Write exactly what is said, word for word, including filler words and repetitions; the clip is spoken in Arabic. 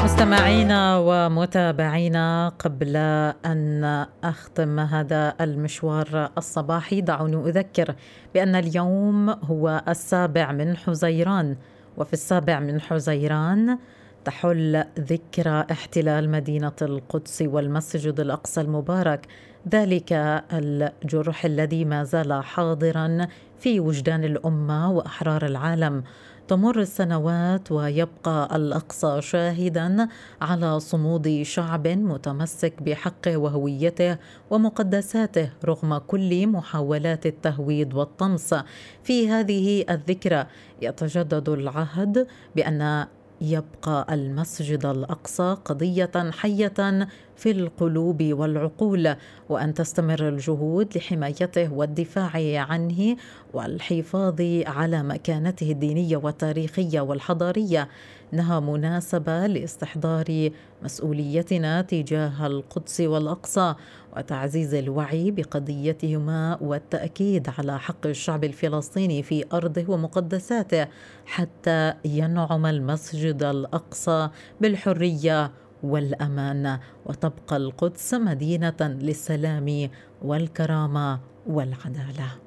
مستمعينا ومتابعينا، قبل أن أختم هذا المشوار الصباحي دعوني أذكر بأن اليوم هو السابع من حزيران، وفي السابع من حزيران تحل ذكرى احتلال مدينة القدس والمسجد الأقصى المبارك، ذلك الجرح الذي ما زال حاضرا في وجدان الأمة وأحرار العالم. تمر السنوات ويبقى الأقصى شاهدا على صمود شعب متمسك بحقه وهويته ومقدساته رغم كل محاولات التهويد والطمس. في هذه الذكرى يتجدد العهد بأن يبقى المسجد الأقصى قضية حية في القلوب والعقول، وأن تستمر الجهود لحمايته والدفاع عنه والحفاظ على مكانته الدينية والتاريخية والحضارية. إنها مناسبة لاستحضار مسؤوليتنا تجاه القدس والأقصى وتعزيز الوعي بقضيتهما والتأكيد على حق الشعب الفلسطيني في أرضه ومقدساته حتى ينعم المسجد الأقصى بالحرية والأمان، وتبقى القدس مدينة للسلام والكرامة والعدالة.